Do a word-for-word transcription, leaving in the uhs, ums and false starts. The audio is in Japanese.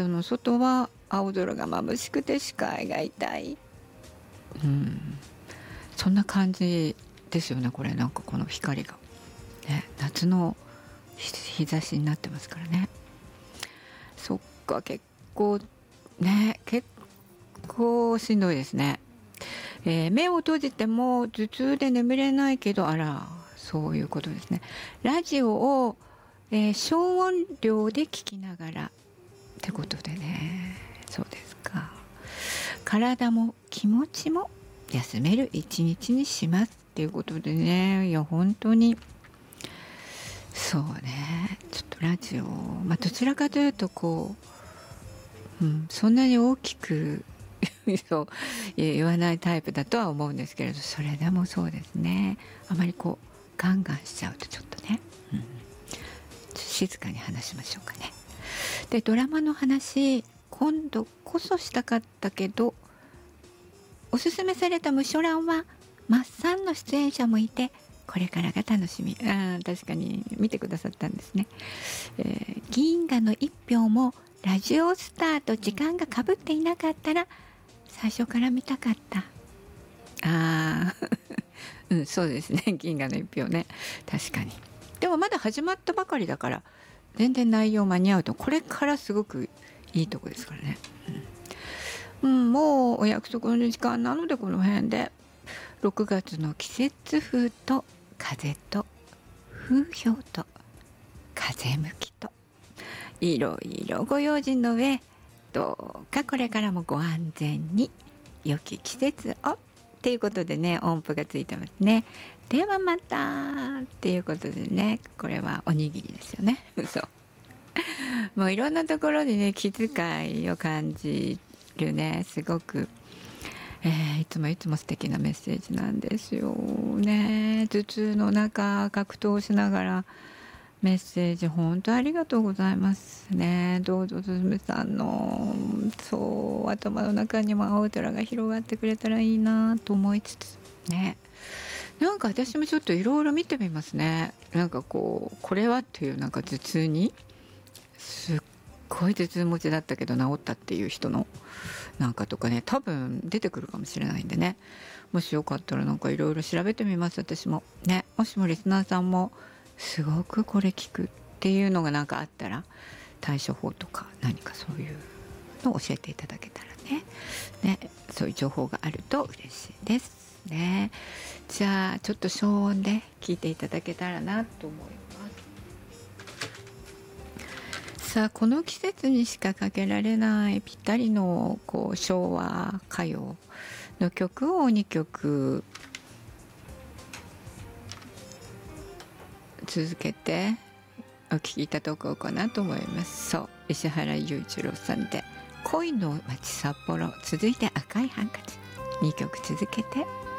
窓の外は青空が眩しくて視界が痛い、うん、そんな感じですよね。これなんかこの光が、ね、夏の日差しになってますからね。そっか、結構ね結構しんどいですね。えー、目を閉じても頭痛で眠れないけど、あらそういうことですね。ラジオを、えー、小音量で聞きながらってことでね。そうですか。体も気持ちも休める一日にしますっていうことでね。いや本当にそうね。ちょっとラジオ、まあ、どちらかというとこう、うん、そんなに大きくそう言わないタイプだとは思うんですけれど、それでもそうですね。あまりこうガンガンしちゃうとちょっとね、うん、静かに話しましょうかね。でドラマの話今度こそしたかったけど、おすすめされた無所欄はマッサンの出演者もいてこれからが楽しみ。あ、確かに見てくださったんですね。えー、銀河の一票もラジオスターと時間がかぶっていなかったら最初から見たかった。あうん、そうですね。銀河の一票ね、確かに。でもまだ始まったばかりだから全然内容間に合うと、これからすごくいいとこですからね。うん、うん、もうお約束の時間なのでこの辺で。ろくがつの季節風と風と風評と風向きといろいろご用心の上、どうかこれからもご安全に良き季節をっていうことでね、音符がついてますね。ではまたっていうことでね、これはおにぎりですよね。そうもういろんなところにね気遣いを感じるね、すごく、えー、いつもいつも素敵なメッセージなんですよね。頭痛の中格闘しながらメッセージ本当ありがとうございますね。どうぞすずさんのそう頭の中にも青空が広がってくれたらいいなと思いつつね。なんか私もちょっといろいろ見てみますね。なんかこうこれはっていうなんか頭痛にすっごい頭痛持ちだったけど治ったっていう人のなんかとかね、多分出てくるかもしれないんでね、もしよかったらなんかいろいろ調べてみます私もね。もしもリスナーさんもすごくこれ聞くっていうのがなんかあったら対処法とか何かそういうのを教えていただけたらね、ね、そういう情報があると嬉しいですね。じゃあちょっと消音で聞いていただけたらなと思います。さあこの季節にしかかけられないぴったりのこう昭和歌謡の曲をにきょく続けてお聴きいただこうかなと思います。そう石原裕一郎さんで恋の街札幌、続いて赤いハンカチ、にきょく続けて